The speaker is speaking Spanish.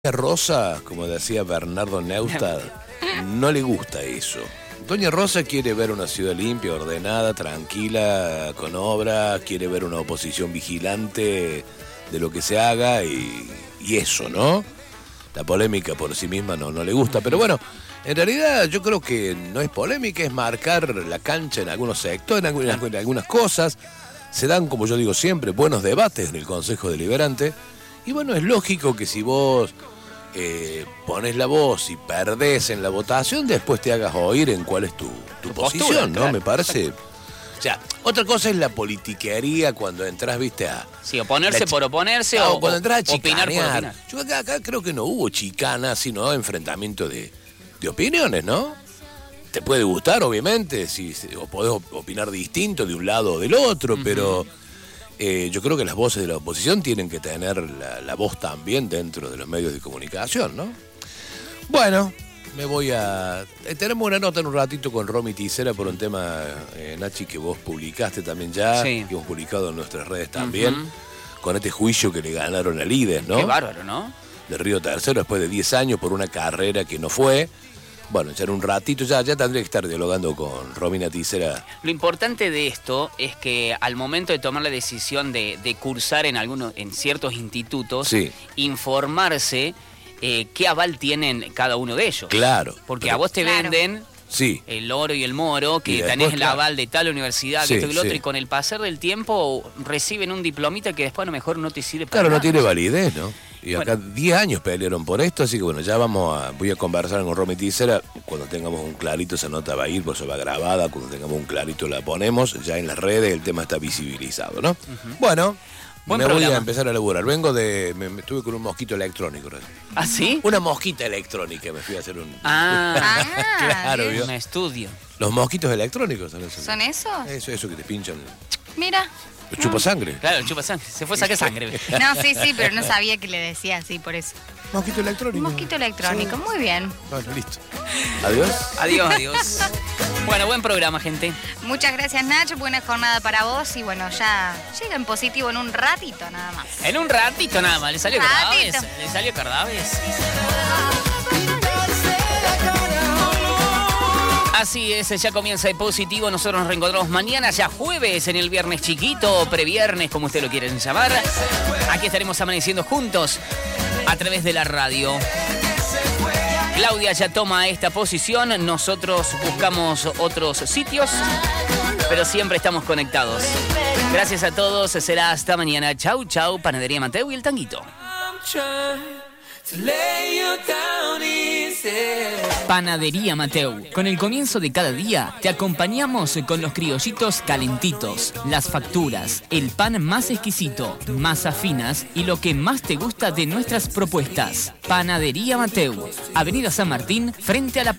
Rosa, como decía Bernardo Neustadt, no le gusta eso. Doña Rosa quiere ver una ciudad limpia, ordenada, tranquila, con obra, quiere ver una oposición vigilante de lo que se haga y eso, ¿no? La polémica por sí misma no le gusta, pero bueno, en realidad yo creo que no es polémica, es marcar la cancha en algunos sectores, en algunas cosas. Se dan, como yo digo siempre, buenos debates en el Consejo Deliberante. Y bueno, es lógico que si vos pones la voz y perdés en la votación, después te hagas oír en cuál es tu posición, postura, ¿no? Claro. Me parece... O sea, otra cosa es la politiquería cuando entras, viste, a... Sí, oponerse por oponerse no, o cuando entras a opinar por opinar. Yo acá creo que no hubo chicana, sino enfrentamiento de opiniones, ¿no? Te puede gustar, obviamente, o podés opinar distinto de un lado o del otro, pero... yo creo que las voces de la oposición tienen que tener la voz también dentro de los medios de comunicación, ¿no? Bueno, me voy a... tenemos una nota en un ratito con Romy Tisera por un tema, Nachi, que vos publicaste también ya, sí, que hemos publicado en nuestras redes también, con este juicio que le ganaron a Lides, ¿no? Qué bárbaro, ¿no? De Río Tercero, después de 10 años por una carrera que no fue. Bueno, ya en un ratito, ya tendré que estar dialogando con Romina Tisera. Lo importante de esto es que al momento de tomar la decisión de cursar en ciertos institutos, sí, informarse qué aval tienen cada uno de ellos. Claro. Porque a vos te venden... Sí. El oro y el moro, que tenés el aval de tal universidad, que esto y lo otro, y con el pasar del tiempo reciben un diplomita que después a lo mejor no te sirve para nada. Claro, no tiene validez, ¿no? Y acá 10 años pelearon por esto, así que bueno, ya voy a conversar con Romy Tisera. Cuando tengamos un clarito esa nota va a ir, por eso va grabada, cuando tengamos un clarito la ponemos, ya en las redes el tema está visibilizado, ¿no? Bueno... Voy a empezar a laburar. Vengo me estuve con un mosquito electrónico. ¿Ah, sí? Una mosquita electrónica, me fui a hacer un... claro, ¿vio? Un estudio. Los mosquitos electrónicos son esos. ¿Son esos? Eso que te pinchan. Mira. El chupa sangre. Claro, el chupa sangre. Se fue a sacar sangre. No, sí, pero no sabía que le decía así, por eso. Mosquito electrónico. Mosquito electrónico, sí. Muy bien. Bueno, listo. Adiós. Adiós. Bueno, buen programa, gente. Muchas gracias, Nacho. Buena jornada para vos. Y bueno, ya llega en positivo en un ratito nada más. En un ratito nada más. ¿Le salió Cardaves? ¿Le salió Cardaves? Así es, ya comienza el positivo. Nosotros nos reencontramos mañana, ya jueves, en el viernes chiquito, previernes, como ustedes lo quieren llamar. Aquí estaremos amaneciendo juntos a través de la radio. Claudia ya toma esta posición, nosotros buscamos otros sitios, pero siempre estamos conectados. Gracias a todos, será hasta mañana. Chau, Panadería Mateu y el Tanguito. Panadería Mateu. Con el comienzo de cada día te acompañamos con los criollitos calentitos, las facturas, el pan más exquisito, masas finas y lo que más te gusta de nuestras propuestas. Panadería Mateu, Avenida San Martín, frente a la